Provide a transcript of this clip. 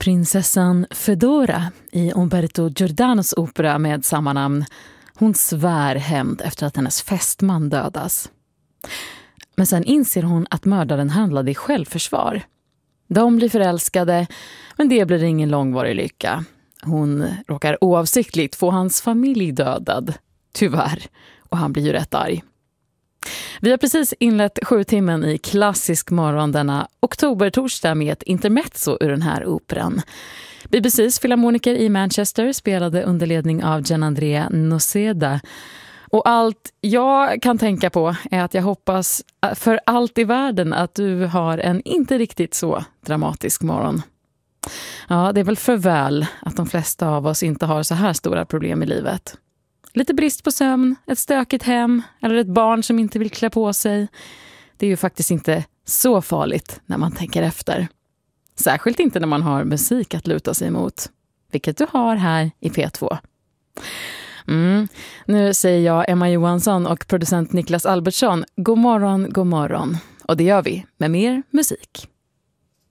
Prinsessan Fedora i Umberto Giordanos opera med samma namn. Hon svär hämnd efter att hennes fästman dödas. Men sen inser hon att mördaren handlade i självförsvar. De blir förälskade, men det blir ingen långvarig lycka. Hon råkar oavsiktligt få hans familj dödad. Tyvärr. Och han blir ju rätt arg. Vi har precis inlett 7-timmen i klassisk morgon denna oktobertorsdag med ett intermezzo ur den här operan. BBCs filharmoniker i Manchester spelade under ledning av Gianandrea Noseda. Och allt jag kan tänka på är att jag hoppas för allt i världen att du har en inte riktigt så dramatisk morgon. Ja, det är väl för väl att de flesta av oss inte har så här stora problem i livet. Lite brist på sömn, ett stökigt hem eller ett barn som inte vill klä på sig. Det är ju faktiskt inte så farligt när man tänker efter. Särskilt inte när man har musik att luta sig mot. Vilket du har här i P2. Nu säger jag Emma Johansson och producent Niklas Albertsson. God morgon, god morgon. Och det gör vi med mer musik.